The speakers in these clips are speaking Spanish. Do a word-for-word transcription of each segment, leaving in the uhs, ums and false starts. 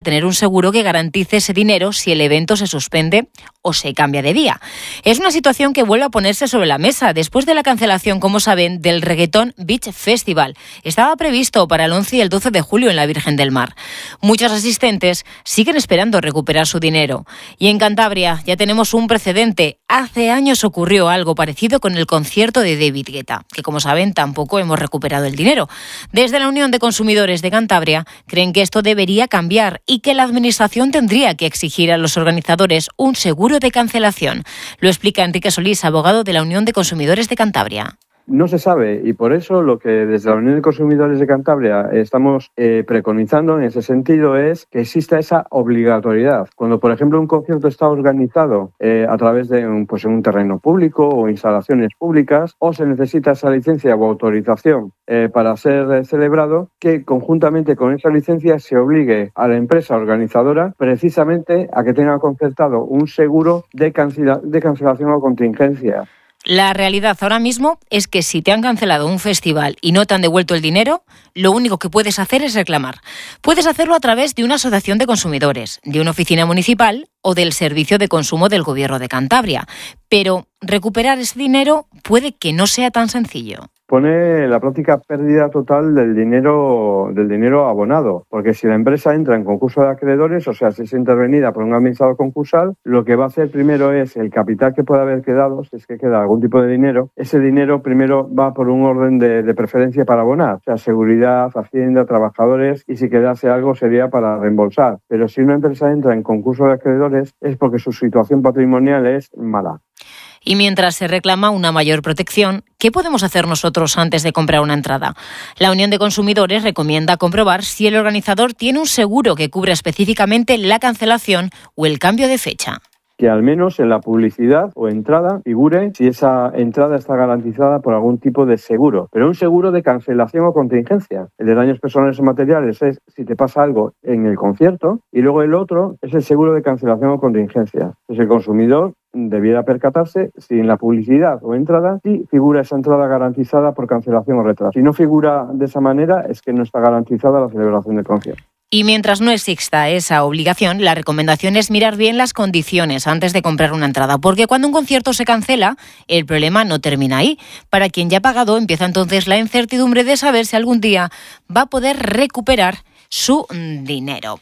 tener un seguro que garantice ese dinero si el evento se suspende o se cambia de día. Es una situación que vuelve a ponerse sobre la mesa después de la cancelación, como saben, del Reggaeton Beach Festival. Estaba previsto para el once y el doce de julio en la Virgen del Mar. Muchos asistentes siguen esperando recuperar su dinero. Y en Cantabria ya tenemos un precedente. Hace años ocurrió algo parecido con el concierto de David Guetta, que como saben tampoco hemos recuperado el dinero. Desde la Unión de Consumidores de Cantabria creen que esto debería cambiar y que la Administración tendría que exigir a los organizadores un seguro de cancelación. Lo explica Enrique Solís, abogado de la Unión de Consumidores de Cantabria. No se sabe y por eso lo que desde la Unión de Consumidores de Cantabria estamos eh, preconizando en ese sentido es que exista esa obligatoriedad. Cuando, por ejemplo, un concierto está organizado eh, a través de un, pues, en un terreno público o instalaciones públicas o se necesita esa licencia o autorización eh, para ser eh, celebrado, que conjuntamente con esa licencia se obligue a la empresa organizadora precisamente a que tenga concertado un seguro de, cancela- de cancelación o contingencia. La realidad ahora mismo es que si te han cancelado un festival y no te han devuelto el dinero, lo único que puedes hacer es reclamar. Puedes hacerlo a través de una asociación de consumidores, de una oficina municipal o del Servicio de Consumo del Gobierno de Cantabria. Pero recuperar ese dinero puede que no sea tan sencillo. Pone la práctica pérdida total del dinero del dinero abonado, porque si la empresa entra en concurso de acreedores, o sea, si es intervenida por un administrador concursal, lo que va a hacer primero es el capital que pueda haber quedado, si es que queda algún tipo de dinero, ese dinero primero va por un orden de, de preferencia para abonar, o sea, seguridad, hacienda, trabajadores, y si quedase algo sería para reembolsar. Pero si una empresa entra en concurso de acreedores es porque su situación patrimonial es mala. Y mientras se reclama una mayor protección, ¿qué podemos hacer nosotros antes de comprar una entrada? La Unión de Consumidores recomienda comprobar si el organizador tiene un seguro que cubra específicamente la cancelación o el cambio de fecha. Que al menos en la publicidad o entrada figure si esa entrada está garantizada por algún tipo de seguro, pero un seguro de cancelación o contingencia. El de daños personales o materiales es si te pasa algo en el concierto y luego el otro es el seguro de cancelación o contingencia. Pues el consumidor debiera percatarse si en la publicidad o entrada sí figura esa entrada garantizada por cancelación o retraso. Si no figura de esa manera es que no está garantizada la celebración del concierto. Y mientras no exista esa obligación, la recomendación es mirar bien las condiciones antes de comprar una entrada, porque cuando un concierto se cancela, el problema no termina ahí. Para quien ya ha pagado, empieza entonces la incertidumbre de saber si algún día va a poder recuperar su dinero.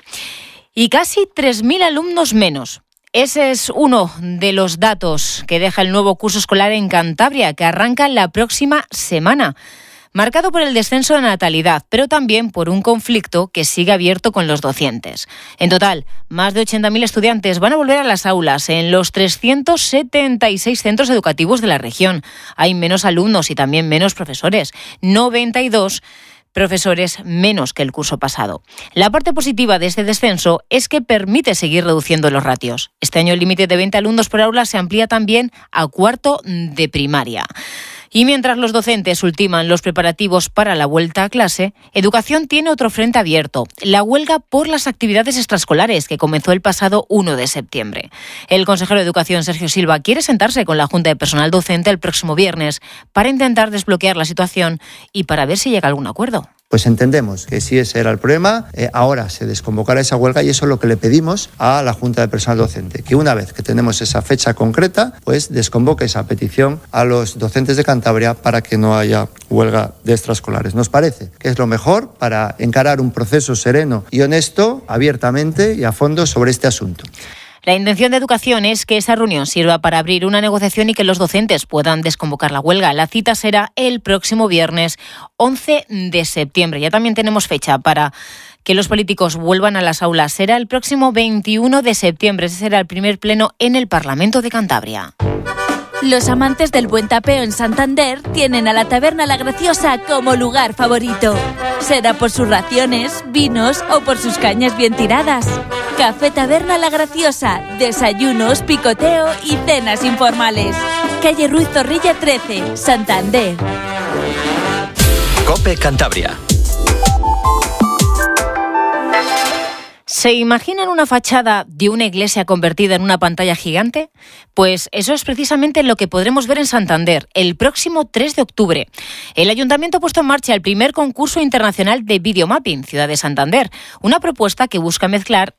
Y casi tres mil alumnos menos. Ese es uno de los datos que deja el nuevo curso escolar en Cantabria, que arranca la próxima semana. Marcado por el descenso de natalidad, pero también por un conflicto que sigue abierto con los docentes. En total, más de ochenta mil estudiantes van a volver a las aulas en los trescientos setenta y seis centros educativos de la región. Hay menos alumnos y también menos profesores, noventa y dos profesores menos que el curso pasado. La parte positiva de este descenso es que permite seguir reduciendo los ratios. Este año el límite de veinte alumnos por aula se amplía también a cuarto de primaria. Y mientras los docentes ultiman los preparativos para la vuelta a clase, Educación tiene otro frente abierto, la huelga por las actividades extraescolares que comenzó el pasado uno de septiembre. El consejero de Educación, Sergio Silva, quiere sentarse con la Junta de Personal Docente el próximo viernes para intentar desbloquear la situación y para ver si llega a algún acuerdo. Pues entendemos que si ese era el problema, eh, ahora se desconvocará esa huelga y eso es lo que le pedimos a la Junta de Personal Docente, que una vez que tenemos esa fecha concreta, pues desconvoque esa petición a los docentes de Cantabria para que no haya huelga de extraescolares. Nos parece que es lo mejor para encarar un proceso sereno y honesto, abiertamente y a fondo sobre este asunto. La intención de Educación es que esa reunión sirva para abrir una negociación y que los docentes puedan desconvocar la huelga. La cita será el próximo viernes once de septiembre. Ya también tenemos fecha para que los políticos vuelvan a las aulas. Será el próximo veintiuno de septiembre. Ese será el primer pleno en el Parlamento de Cantabria. Los amantes del buen tapeo en Santander tienen a la Taberna La Graciosa como lugar favorito. Será por sus raciones, vinos o por sus cañas bien tiradas. Café Taberna La Graciosa, desayunos, picoteo y cenas informales. Calle Ruiz Zorrilla trece, Santander. COPE Cantabria. ¿Se imaginan una fachada de una iglesia convertida en una pantalla gigante? Pues eso es precisamente lo que podremos ver en Santander el próximo tres de octubre. El Ayuntamiento ha puesto en marcha el primer concurso internacional de videomapping, Ciudad de Santander, una propuesta que busca mezclar